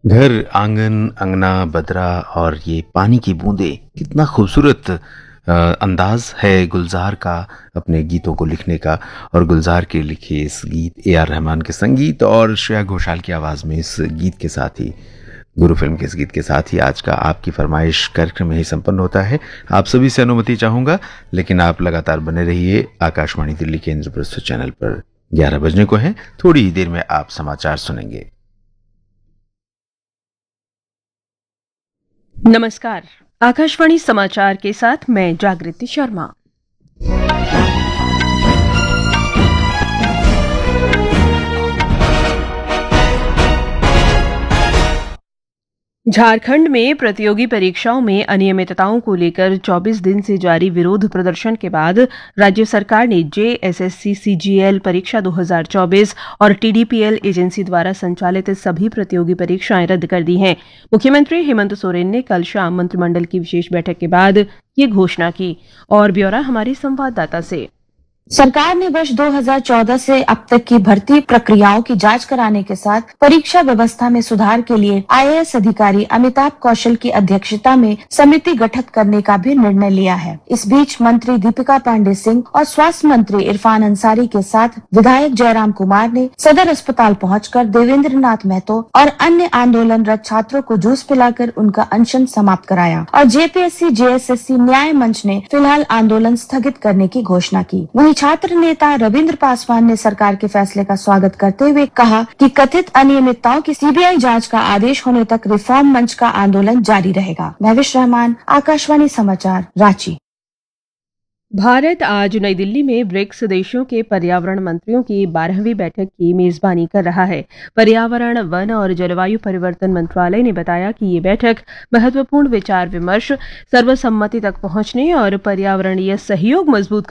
घर, आंगन, अंगना, बदरा और ये पानी की बूंदें, कितना खूबसूरत अंदाज है गुलजार का अपने गीतों को लिखने का। और गुलजार के लिखे इस गीत ए आर रहमान के संगीत और श्रेया घोषाल की आवाज़ में इस गीत के साथ ही, गुरु फिल्म के इस गीत के साथ ही आज का आपकी फरमाइश कार्यक्रम यही संपन्न होता है। आप सभी से अनुमति चाहूंगा, लेकिन आप लगातार बने रहिए आकाशवाणी दिल्ली के इंद्रप्रस्थ चैनल पर। 11 बजने को है, थोड़ी ही देर में आप समाचार सुनेंगे। नमस्कार। आकाशवाणी समाचार के साथ मैं जागृति शर्मा। झारखंड में प्रतियोगी परीक्षाओं में अनियमितताओं को लेकर 24 दिन से जारी विरोध प्रदर्शन के बाद राज्य सरकार ने जेएसएससी सीजीएल परीक्षा 2024 और टीडीपीएल एजेंसी द्वारा संचालित सभी प्रतियोगी परीक्षाएं रद्द कर दी हैं। मुख्यमंत्री हेमंत सोरेन ने कल शाम मंत्रिमंडल की विशेष बैठक के बाद ये घोषणा की। और ब्यौरा हमारी संवाददाता से। सरकार ने वर्ष 2014 से अब तक की भर्ती प्रक्रियाओं की जांच कराने के साथ परीक्षा व्यवस्था में सुधार के लिए आईएएस अधिकारी अमिताभ कौशल की अध्यक्षता में समिति गठित करने का भी निर्णय लिया है। इस बीच मंत्री दीपिका पांडे सिंह और स्वास्थ्य मंत्री इरफान अंसारी के साथ विधायक जयराम कुमार ने सदर अस्पताल पहुंचकर देवेंद्र नाथ महतो और अन्य आंदोलनरत छात्रों को जूस पिलाकर उनका अनशन समाप्त कराया। और जेपीएससी जेएसएससी न्याय मंच ने फिलहाल आंदोलन स्थगित करने की घोषणा की। वहीं छात्र नेता रविंद्र पासवान ने सरकार के फैसले का स्वागत करते हुए कहा कि कथित अनियमितताओं की सीबीआई जांच का आदेश होने तक रिफॉर्म मंच का आंदोलन जारी रहेगा। महविश रहमान, आकाशवाणी समाचार, रांची। भारत आज नई दिल्ली में ब्रिक्स देशों के पर्यावरण मंत्रियों की 12वीं बैठक की मेजबानी कर रहा है। पर्यावरण, वन और जलवायु परिवर्तन मंत्रालय ने बताया कि ये बैठक महत्वपूर्ण विचार विमर्श, सर्वसम्मति तक पहुंचने और पर्यावरणीय सहयोग मजबूत